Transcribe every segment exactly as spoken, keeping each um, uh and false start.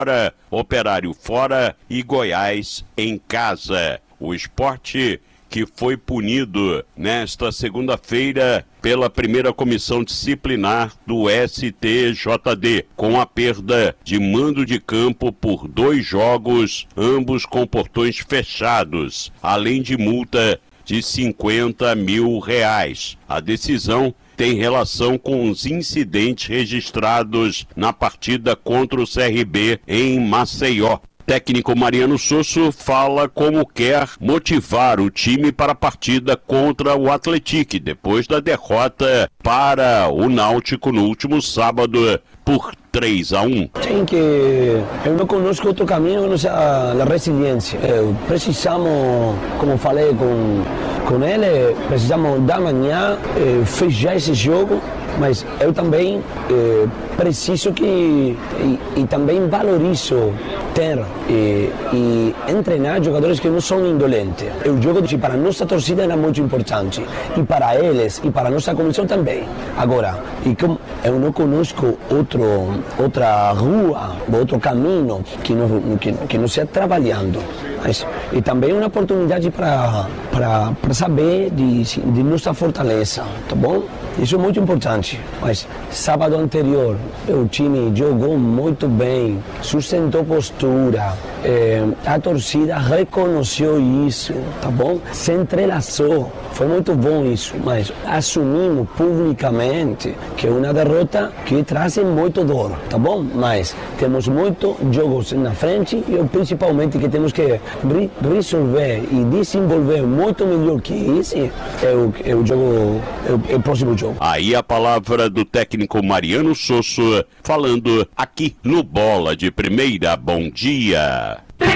fora, Operário fora e Goiás em casa. O Sport, que foi punido nesta segunda-feira pela primeira comissão disciplinar do S T J D, com a perda de mando de campo por dois jogos, ambos com portões fechados, além de multa de cinquenta mil reais. A decisão tem relação com os incidentes registrados na partida contra o C R B em Maceió. Técnico Mariano Sosso fala como quer motivar o time para a partida contra o Atlético, depois da derrota para o Náutico no último sábado por três a um. Tem que... Eu não conosco outro caminho que não seja a resiliência. Eu, precisamos, como falei com, com ele, precisamos da manhã eh, fechar esse jogo, mas eu também eh, preciso que... E, e também valorizo ter e, e treinar jogadores que não são indolentes. O jogo de, para a nossa torcida era muito importante, e para eles, e para a nossa comissão também. Agora, e como eu não conosco outro, outra rua, outro caminho que não, que, que não seja trabalhando. Mas, e também uma oportunidade para para saber de, de nossa fortaleza, tá bom? Isso é muito importante. Mas sábado anterior o time jogou muito bem, sustentou postura, eh, a torcida reconheceu isso, tá bom? Se entrelaçou, foi muito bom isso, mas assumimos publicamente que é uma derrota que traz muito dor, tá bom? Mas temos muitos jogos na frente e principalmente que temos que re resolver e desenvolver muito melhor que isso é o, é o jogo, é o, é o próximo jogo. Aí a palavra do técnico Mariano Sosso, falando aqui no Bola de Primeira. Bom dia!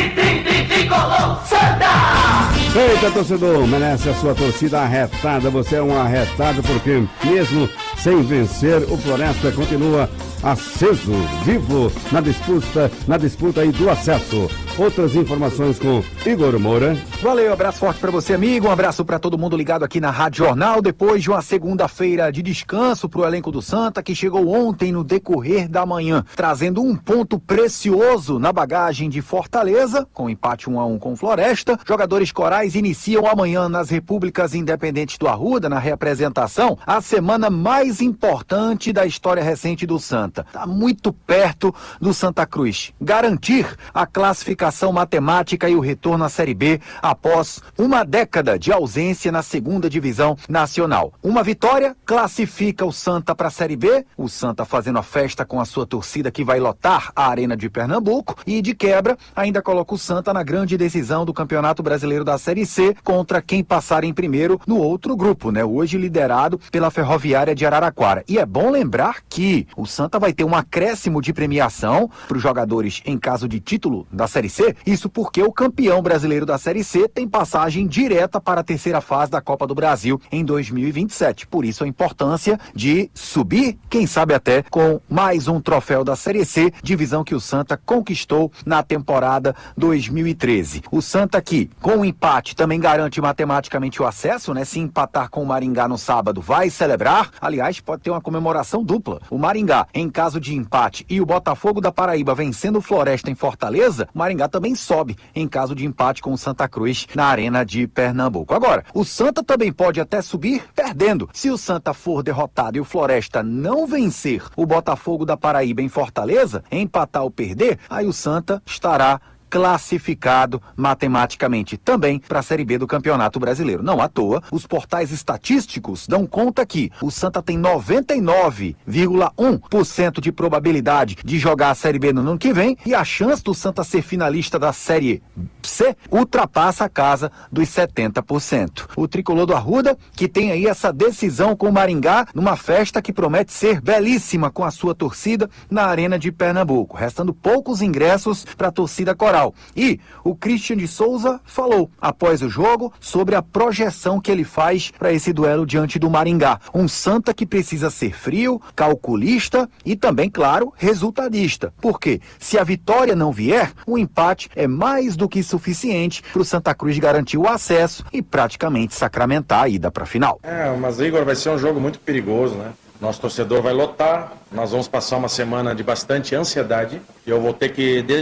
Eita, torcedor, merece a sua torcida arretada. Você é um arretado porque mesmo sem vencer, o Floresta continua aceso, vivo na disputa, na disputa aí do acesso. Outras informações com Igor Moura. Valeu, um abraço forte pra você, amigo. Um abraço pra todo mundo ligado aqui na Rádio Jornal. Depois de uma segunda-feira de descanso pro elenco do Santa, que chegou ontem no decorrer da manhã, trazendo um ponto precioso na bagagem de Fortaleza, com empate um a um com o Floresta. Jogadores corais iniciam amanhã nas Repúblicas Independentes do Arruda, na reapresentação, a semana mais importante da história recente do Santa. Tá muito perto do Santa Cruz garantir a classificação matemática e o retorno à Série B após uma década de ausência na segunda divisão nacional. Uma vitória classifica o Santa para a Série B, o Santa fazendo a festa com a sua torcida que vai lotar a Arena de Pernambuco, e de quebra ainda coloca o Santa na grande decisão do Campeonato Brasileiro da Série C contra quem passar em primeiro no outro grupo, né? Hoje liderado pela Ferroviária de Araraquara. E é bom lembrar que o Santa vai ter um acréscimo de premiação para os jogadores em caso de título da Série C, isso porque o campeão brasileiro da Série C tem passagem direta para a terceira fase da Copa do Brasil em dois mil e vinte e sete. Por isso a importância de subir, quem sabe até com mais um troféu da Série C, divisão que o Santa conquistou na temporada dois mil e treze. O Santa aqui, com o empate, também garante matematicamente o acesso, né? Se empatar com o Maringá no sábado, vai celebrar. Aliás, pode ter uma comemoração dupla. O Maringá, em caso de empate, e o Botafogo da Paraíba vencendo o Floresta em Fortaleza, o Maringá também sobe em caso de empate com o Santa Cruz na Arena de Pernambuco. Agora, o Santa também pode até subir perdendo. Se o Santa for derrotado e o Floresta não vencer o Botafogo da Paraíba em Fortaleza, empatar ou perder, aí o Santa estará classificado matematicamente também para a Série B do Campeonato Brasileiro. Não à toa, os portais estatísticos dão conta que o Santa tem noventa e nove vírgula um por cento de probabilidade de jogar a Série B no ano que vem, e a chance do Santa ser finalista da Série C ultrapassa a casa dos setenta por cento. O tricolor do Arruda, que tem aí essa decisão com o Maringá, numa festa que promete ser belíssima com a sua torcida na Arena de Pernambuco, restando poucos ingressos para a torcida coral. E o Christian de Souza falou, após o jogo, sobre a projeção que ele faz para esse duelo diante do Maringá. Um Santa que precisa ser frio, calculista e também, claro, resultadista. Porque se a vitória não vier, o empate é mais do que suficiente para o Santa Cruz garantir o acesso e praticamente sacramentar a ida para a final. É, mas Igor, vai ser um jogo muito perigoso, né? Nosso torcedor vai lotar, nós vamos passar uma semana de bastante ansiedade e eu vou ter que